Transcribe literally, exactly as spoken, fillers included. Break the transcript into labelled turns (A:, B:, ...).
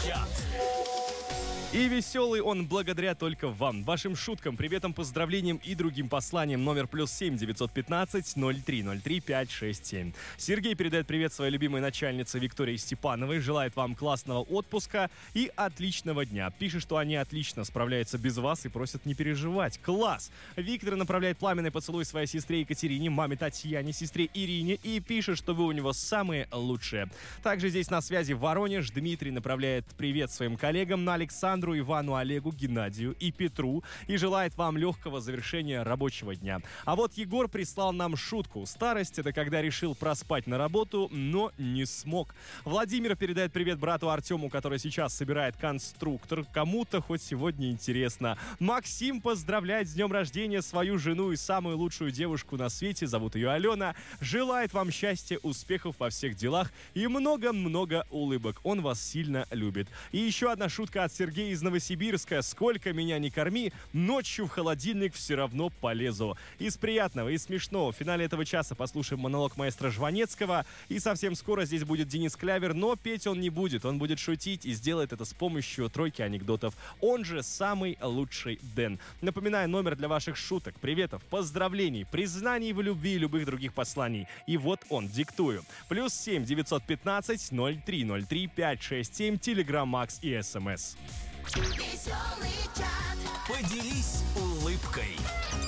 A: чат.
B: И веселый он благодаря только вам, вашим шуткам, приветам, поздравлениям и другим посланиям. Номер плюс семь девятьсот пятнадцать ноль три ноль три пять шесть семь. Сергей передает привет своей любимой начальнице Виктории Степановой, желает вам классного отпуска и отличного дня. Пишет, что они отлично справляются без вас и просят не переживать. Класс! Виктор направляет пламенный поцелуй своей сестре Екатерине, маме Татьяне, сестре Ирине и пишет, что вы у него самые лучшие. Также здесь на связи Воронеж. Дмитрий направляет привет своим коллегам на Александру, Ивану, Олегу, Геннадию и Петру и желает вам легкого завершения рабочего дня. А вот Егор прислал нам шутку. Старость — это когда решил проспать на работу, но не смог. Владимир передает привет брату Артему, который сейчас собирает конструктор. Кому-то хоть сегодня интересно. Максим поздравляет с днем рождения свою жену и самую лучшую девушку на свете, зовут ее Алена. Желает вам счастья, успехов во всех делах и много-много улыбок. Он вас сильно любит. И еще одна шутка от Сергея из Новосибирска. Сколько меня не корми, ночью в холодильник все равно полезу. Из приятного и смешного в финале этого часа послушаем монолог маэстро Жванецкого. И совсем скоро здесь будет Денис Клявер, но петь он не будет. Он будет шутить и сделает это с помощью тройки анекдотов. Он же самый лучший Дэн. Напоминаю, номер для ваших шуток, приветов, поздравлений, признаний в любви и любых других посланий. И вот он, диктую. Плюс семь девятьсот пятнадцать ноль три ноль три пять шесть семь, Телеграм, Макс и СМС.
A: Веселый чат. Поделись улыбкой.